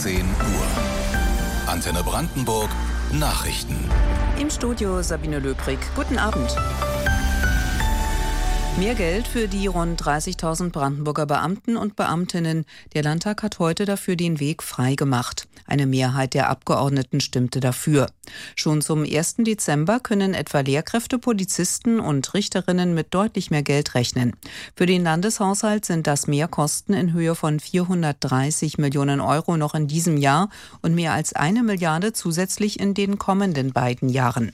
10 Uhr. Antenne Brandenburg Nachrichten. Im Studio Sabine Löbrig. Guten Abend. Mehr Geld für die rund 30.000 Brandenburger Beamten und Beamtinnen. Der Landtag hat heute dafür den Weg frei gemacht. Eine Mehrheit der Abgeordneten stimmte dafür. Schon zum 1. Dezember können etwa Lehrkräfte, Polizisten und Richterinnen mit deutlich mehr Geld rechnen. Für den Landeshaushalt sind das Mehrkosten in Höhe von 430 Millionen Euro noch in diesem Jahr und mehr als 1 Milliarde zusätzlich in den kommenden beiden Jahren.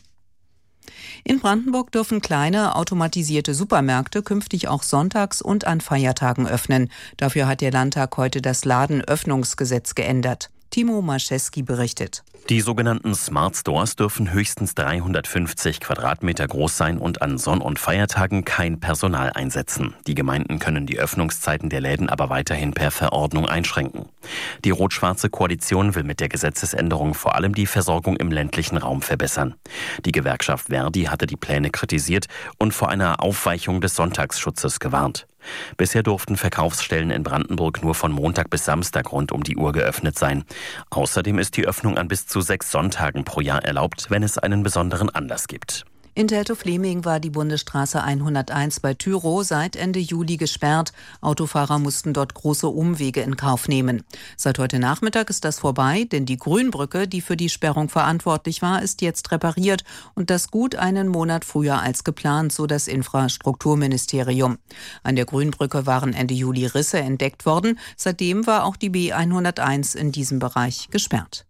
In Brandenburg dürfen kleine automatisierte Supermärkte künftig auch sonntags und an Feiertagen öffnen. Dafür hat der Landtag heute das Ladenöffnungsgesetz geändert. Timo Marcheski berichtet. Die sogenannten Smart Stores dürfen höchstens 350 Quadratmeter groß sein und an Sonn- und Feiertagen kein Personal einsetzen. Die Gemeinden können die Öffnungszeiten der Läden aber weiterhin per Verordnung einschränken. Die rot-schwarze Koalition will mit der Gesetzesänderung vor allem die Versorgung im ländlichen Raum verbessern. Die Gewerkschaft Verdi hatte die Pläne kritisiert und vor einer Aufweichung des Sonntagsschutzes gewarnt. Bisher durften Verkaufsstellen in Brandenburg nur von Montag bis Samstag rund um die Uhr geöffnet sein. Außerdem ist die Öffnung an bis zu 6 Sonntagen pro Jahr erlaubt, wenn es einen besonderen Anlass gibt. In Teltow-Fleming war die Bundesstraße 101 bei Tyrow seit Ende Juli gesperrt. Autofahrer mussten dort große Umwege in Kauf nehmen. Seit heute Nachmittag ist das vorbei, denn die Grünbrücke, die für die Sperrung verantwortlich war, ist jetzt repariert und das gut einen Monat früher als geplant, so das Infrastrukturministerium. An der Grünbrücke waren Ende Juli Risse entdeckt worden. Seitdem war auch die B101 in diesem Bereich gesperrt.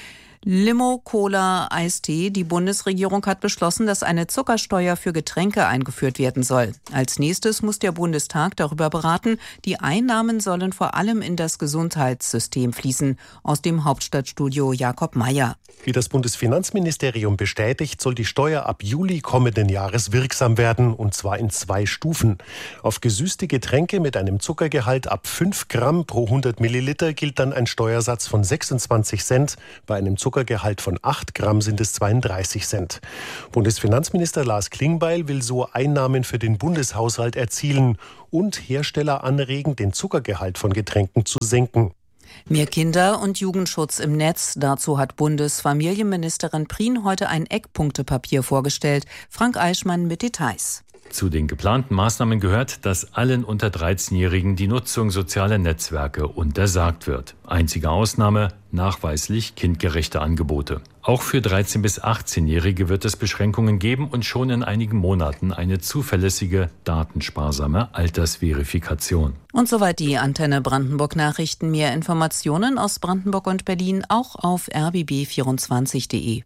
Limo, Cola, Eistee. Die Bundesregierung hat beschlossen, dass eine Zuckersteuer für Getränke eingeführt werden soll. Als nächstes muss der Bundestag darüber beraten. Die Einnahmen sollen vor allem in das Gesundheitssystem fließen. Aus dem Hauptstadtstudio Jakob Mayer. Wie das Bundesfinanzministerium bestätigt, soll die Steuer ab Juli kommenden Jahres wirksam werden, und zwar in 2 Stufen. Auf gesüßte Getränke mit einem Zuckergehalt ab 5 Gramm pro 100 Milliliter gilt dann ein Steuersatz von 26 Cent. Bei einem Zuckergehalt von 8 Gramm sind es 32 Cent. Bundesfinanzminister Lars Klingbeil will so Einnahmen für den Bundeshaushalt erzielen und Hersteller anregen, den Zuckergehalt von Getränken zu senken. Mehr Kinder- und Jugendschutz im Netz. Dazu hat Bundesfamilienministerin Prien heute ein Eckpunktepapier vorgestellt. Frank Eichmann mit Details. Zu den geplanten Maßnahmen gehört, dass allen unter 13-Jährigen die Nutzung sozialer Netzwerke untersagt wird. Einzige Ausnahme, nachweislich kindgerechte Angebote. Auch für 13- bis 18-Jährige wird es Beschränkungen geben und schon in einigen Monaten eine zuverlässige, datensparsame Altersverifikation. Und soweit die Antenne Brandenburg Nachrichten. Mehr Informationen aus Brandenburg und Berlin auch auf rbb24.de.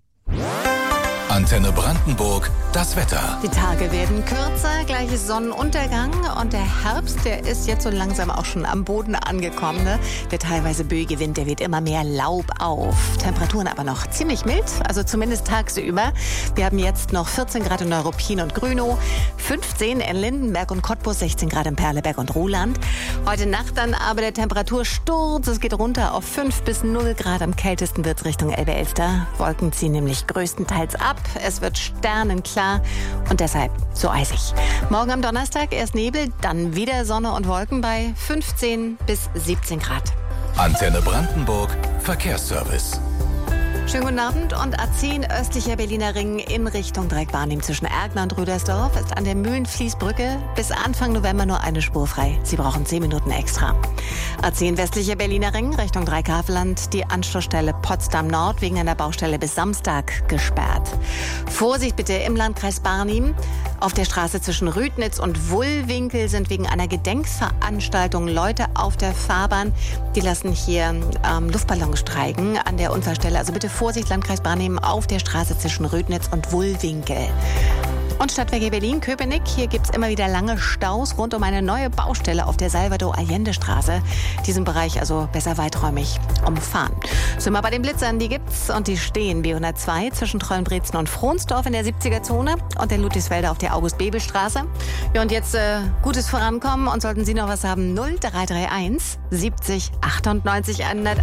Antenne Brandenburg, das Wetter. Die Tage werden kürzer, gleiches Sonnenuntergang und der Herbst, der ist jetzt so langsam auch schon am Boden angekommen. Ne? Der teilweise böige Wind, der weht immer mehr Laub auf. Temperaturen aber noch ziemlich mild, also zumindest tagsüber. Wir haben jetzt noch 14 Grad in Neuruppin und Grünow, 15 in Lindenberg und Cottbus, 16 Grad in Perleberg und Ruhland. Heute Nacht dann aber der Temperatursturz, es geht runter auf 5 bis 0 Grad. Am kältesten wird es Richtung Elbe-Elster. Wolken ziehen nämlich größtenteils ab. Es wird sternenklar und deshalb so eisig. Morgen am Donnerstag erst Nebel, dann wieder Sonne und Wolken bei 15 bis 17 Grad. Antenne Brandenburg Verkehrsservice. Schönen guten Abend. Und A10 östlicher Berliner Ring in Richtung Dreieck-Barnim zwischen Ergner und Rüdersdorf ist an der Mühlenfließbrücke bis Anfang November nur eine Spur frei. Sie brauchen 10 Minuten extra. A10 westlicher Berliner Ring Richtung Dreieck-Havelland, die Anschlussstelle Potsdam Nord wegen einer Baustelle bis Samstag gesperrt. Vorsicht bitte im Landkreis Barnim. Auf der Straße zwischen Rüdnitz und Wullwinkel sind wegen einer Gedenkveranstaltung Leute auf der Fahrbahn. Die lassen hier Luftballons streiken an der Unfallstelle. Also bitte Vorsicht, Landkreis Barnim, auf der Straße zwischen Rüdnitz und Wullwinkel. Und Stadtwerke Berlin-Köpenick, hier gibt es immer wieder lange Staus rund um eine neue Baustelle auf der Salvador-Allende-Straße. Diesen Bereich also besser weiträumig umfahren. Sind wir bei den Blitzern, die gibt's und die stehen. B102 zwischen Trollenbrezen und Fronsdorf in der 70er-Zone und der Ludwigsfelder auf der August-Bebel-Straße. Ja, und jetzt gutes Vorankommen und sollten Sie noch was haben, 0331 70 98 101.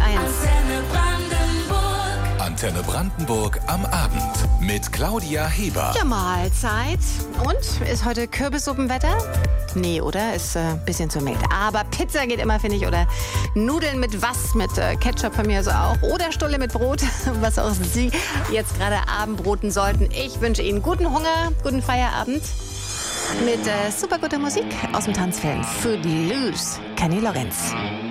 Antenne Brandenburg am Abend mit Claudia Heber. Ja, Mahlzeit. Und ist heute Kürbissuppenwetter? Nee, oder? Ist ein bisschen zu mild. Aber Pizza geht immer, finde ich. Oder Nudeln mit was? Mit Ketchup von mir so auch. Oder Stulle mit Brot, was auch Sie jetzt gerade abendbroten sollten. Ich wünsche Ihnen guten Hunger, guten Feierabend. Mit super guter Musik aus dem Tanzfilm Footloose, Kenny Loggins.